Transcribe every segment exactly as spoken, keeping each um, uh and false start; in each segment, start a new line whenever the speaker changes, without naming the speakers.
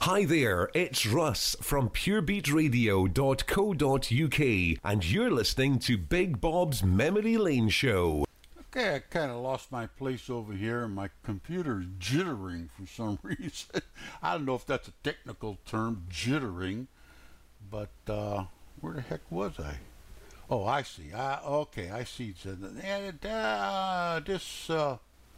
Hi there, it's Russ from pure beat radio dot co dot uk, and you're listening to Big Bob's Memory Lane Show.
Okay, I kind of lost my place over here, and my computer's jittering for some reason. I don't know if that's a technical term, jittering, but uh, where the heck was I? Oh, I see. I, okay, I see. And, uh, this uh,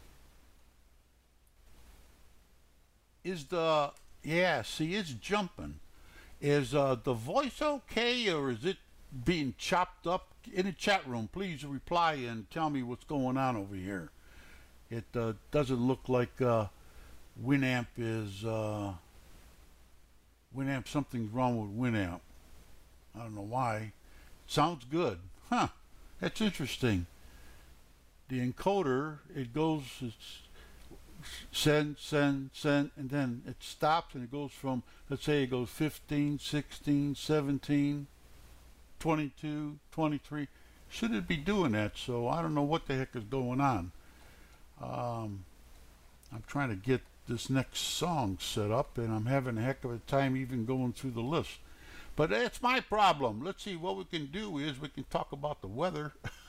is the... Yeah, see, it's jumping. Is uh, the voice okay, or is it being chopped up? In the chat room, please reply and tell me what's going on over here. It uh, doesn't look like uh, Winamp is... Uh, Winamp, something's wrong with Winamp. I don't know why. Sounds good. Huh, that's interesting. The encoder, it goes... It's, send, send, send, and then it stops and it goes from, let's say it goes fifteen, sixteen, seventeen, twenty-two, twenty-three. Should it be doing that? So I don't know what the heck is going on. Um, I'm trying to get this next song set up, and I'm having a heck of a time even going through the list. But that's my problem. Let's see, what we can do is we can talk about the weather.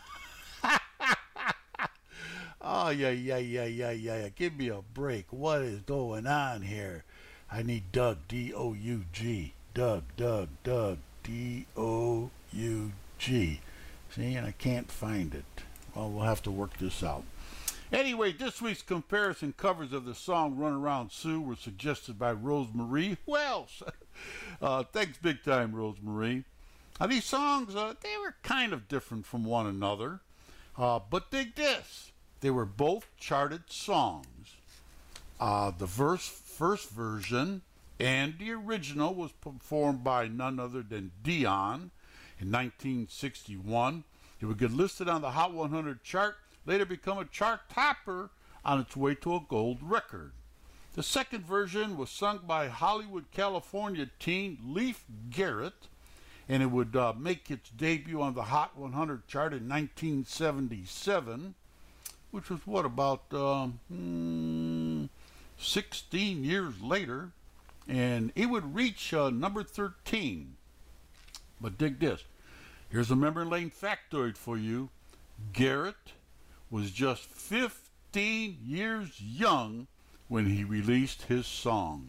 Oh, yeah, yeah, yeah, yeah, yeah. Give me a break. What is going on here? I need Doug, D O U G. Doug, Doug, Doug, D O U G. See, and I can't find it. Well, we'll have to work this out. Anyway, this week's comparison covers of the song Run Around Sue were suggested by Rosemarie Wells. uh, thanks big time, Rosemarie. Now, these songs, uh, they were kind of different from one another. Uh, but dig this. They were both charted songs. Uh, the verse, first version and the original was performed by none other than Dion in nineteen sixty-one. It would get listed on the Hot one hundred chart, later become a chart topper on its way to a gold record. The second version was sung by Hollywood, California teen Leif Garrett, and it would uh, make its debut on the Hot one hundred chart in nineteen seventy-seven. Which was, what, about um, hmm, sixteen years later, and it would reach uh, number thirteen. But dig this. Here's a memory lane factoid for you. Garrett was just fifteen years young when he released his song.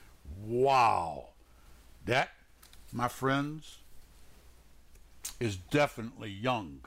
Wow. That, my friends, is definitely young.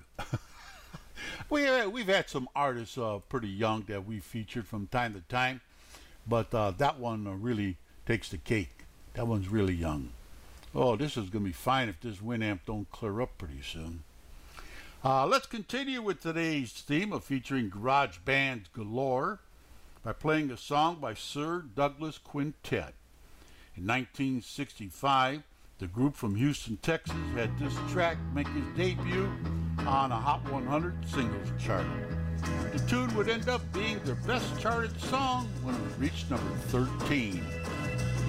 We, uh, we've had some artists uh, pretty young that we featured from time to time, but uh, that one uh, really takes the cake. That one's really young. Oh, this is going to be fine if this Winamp don't clear up pretty soon. Uh, let's continue with today's theme of featuring garage bands galore by playing a song by Sir Douglas Quintet. In nineteen sixty-five, the group from Houston, Texas had this track make its debut on a Hot one hundred singles chart. The tune would end up being their best charted song when it reached number thirteen.